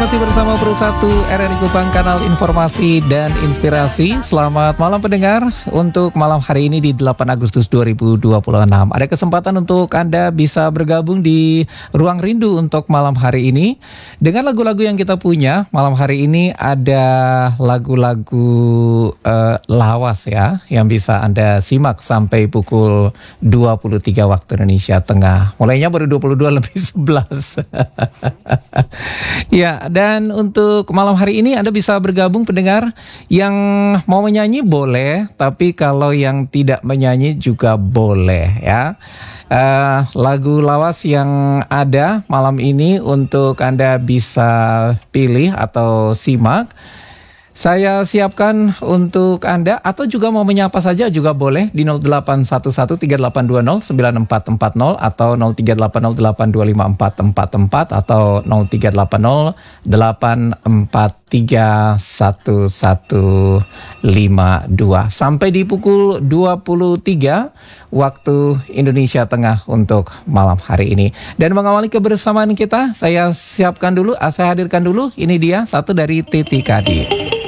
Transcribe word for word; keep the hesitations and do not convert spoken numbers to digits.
masih bersama Pro satu R R I Kupang, kanal informasi dan inspirasi. Selamat malam pendengar. Untuk malam hari ini di delapan Agustus dua ribu dua puluh enam, ada kesempatan untuk Anda bisa bergabung di Ruang Rindu untuk malam hari ini. Dengan lagu-lagu yang kita punya malam hari ini, ada lagu-lagu uh, lawas ya, yang bisa Anda simak sampai pukul dua puluh tiga waktu Indonesia Tengah. Mulainya baru dua puluh dua lebih sebelas. Ya, dan untuk malam hari ini Anda bisa bergabung pendengar. Yang mau menyanyi boleh, tapi kalau yang tidak menyanyi juga boleh ya. Uh, lagu lawas yang ada malam ini untuk Anda bisa pilih atau simak, saya siapkan untuk Anda, atau juga mau menyapa saja juga boleh di nol delapan satu satu tiga delapan dua nol sembilan empat empat nol atau nol tiga delapan nol delapan dua lima empat empat empat atau nol tiga delapan nol delapan empat tiga satu satu lima dua sampai di pukul dua puluh tiga waktu Indonesia Tengah untuk malam hari ini. Dan mengawali kebersamaan kita, saya siapkan dulu, saya hadirkan dulu, ini dia satu dari Titi Kadi.